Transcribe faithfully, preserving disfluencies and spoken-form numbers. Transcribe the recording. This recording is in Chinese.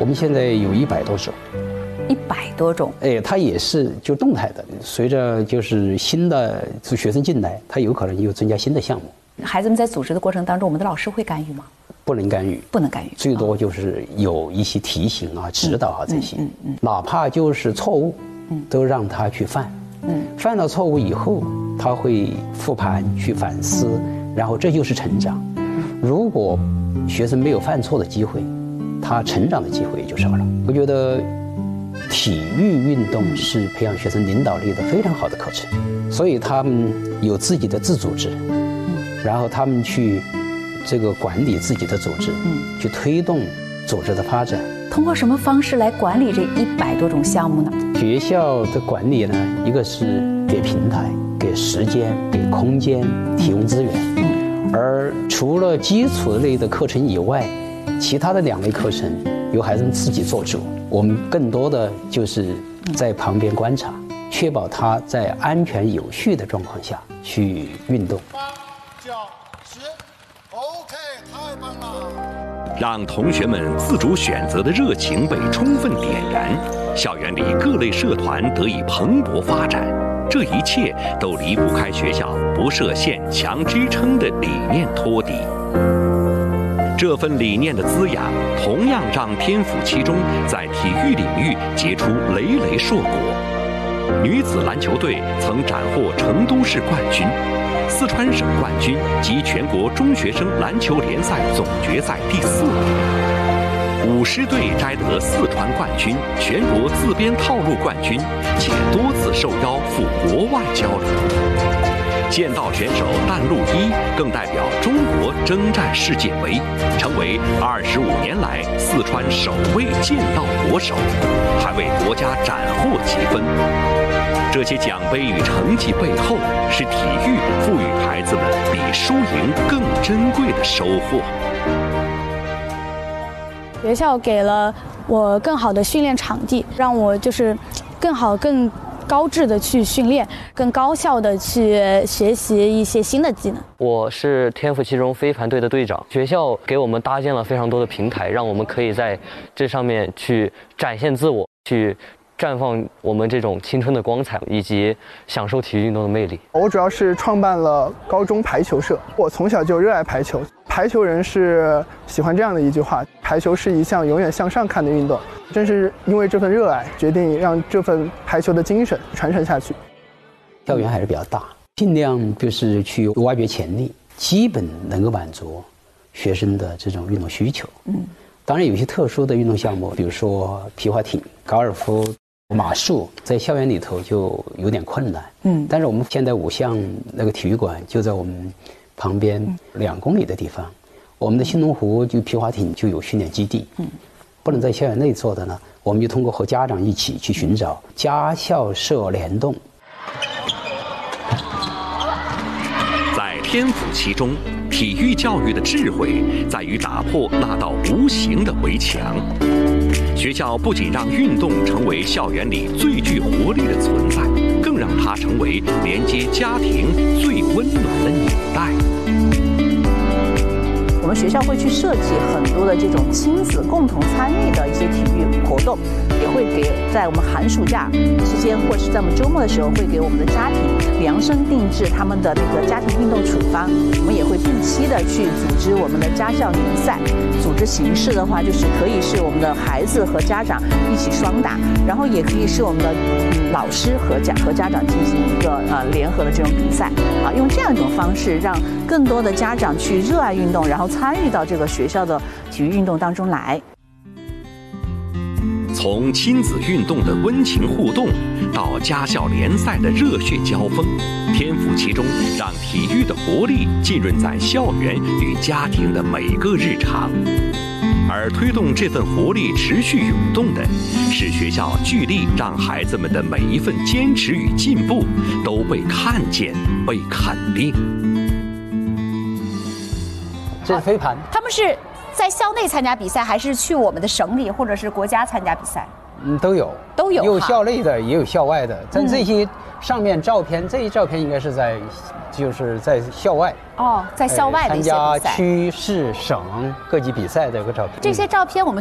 我们现在有一百多种。 一百多种， 哎，它也是就动态的，随着就是新的学生进来，它有可能又增加新的项目。 孩子们在组织的过程当中，我们的老师会干预吗？ 不能干预， 不能干预， 最多就是有一些提醒啊、指导啊这些， 嗯嗯， 哪怕就是错误，嗯，都让他去犯，嗯，犯了错误以后，他会复盘去反思，然后这就是成长。如果学生没有犯错的机会，他成长的机会也就少了。我觉得体育运动是培养学生领导力的非常好的课程，所以他们有自己的自组织，然后他们去这个管理自己的组织，嗯，去推动组织的发展。 通过什么方式来管理这一百多种项目呢？ 学校的管理呢，一个是给平台、给时间、给空间提供资源，嗯，而除了基础类的课程以外，其他的两类课程由孩子们自己做主，我们更多的就是在旁边观察，确保他在安全有序的状况下去运动。 八九十 ，OK， 太棒了！ 让同学们自主选择的热情被充分点燃，校园里各类社团得以蓬勃发展，这一切都离不开学校不设限、强支撑的理念托底。这份理念的滋养，同样让天府七中在体育领域结出累累硕果。女子篮球队曾斩获成都市冠军、四川省冠军及全国中学生篮球联赛总决赛第四名。舞狮队摘得四川冠军、全国自编套路冠军，且多次受邀赴国外交流。剑道选手但路一更代表中国征战世界杯，成为二十五年来四川首位剑道国手，还为国家斩获积分。这些奖杯与成绩背后，是体育赋予孩子们比输赢更珍贵的收获。 学校给了我更好的训练场地，让我就是更好、更高质的去训练，更高效的去学习一些新的技能。 我是天府七中飞盘队的队长，学校给我们搭建了非常多的平台，让我们可以在这上面去展现自我，去绽放我们这种青春的光彩，以及享受体育运动的魅力。 我主要是创办了高中排球社，我从小就热爱排球。排球人士喜欢这样的一句话：排球是一项永远向上看的运动。正是因为这份热爱，决定让这份排球的精神传承下去。 校园还是比较大，尽量就是去挖掘潜力，基本能够满足学生的这种运动需求。嗯，当然有一些特殊的运动项目，比如说皮划艇、高尔夫、马术，在校园里头就有点困难。嗯，但是我们现在五项那个体育馆就在我们旁边两公里的地方，我们的新龙湖就皮划艇就有训练基地。嗯，不能在校园内做的呢，我们就通过和家长一起去寻找家校社联动。 在天府七中，体育教育的智慧在于打破那道无形的围墙。学校不仅让运动成为校园里最具活力的存在，更让它成为连接家庭最温暖的纽带。 我们学校会去设计很多的这种亲子共同参与的一些体育活动，也会给在我们寒暑假之间，或者是在我们周末的时候，会给我们的家庭量身定制他们的那个家庭运动处方。我们也会定期的去组织我们的家校联赛，组织形式的话，就是可以是我们的孩子和家长一起双打，然后也可以是我们的、嗯、老师和家和家长进行一个呃联合的这种比赛啊，用这样一种方式，让更多的家长去热爱运动，然后参与到这个学校的体育运动当中来。 从亲子运动的温情互动，到家校联赛的热血交锋，天府七中让体育的活力浸润在校园与家庭的每个日常。而推动这份活力持续涌动的，是学校聚力让孩子们的每一份坚持与进步都被看见、被肯定。 这是飞盘， 他们是在校内参加比赛，还是去我们的省里或者是国家参加比赛？ 嗯，都有， 都有， 有校内的，也有校外的。但这些上面照片，嗯、这一照片应该是在，就是在校外。 哦，在校外的一些比赛， 参加区市省各级比赛的一个照片。 这些照片我们。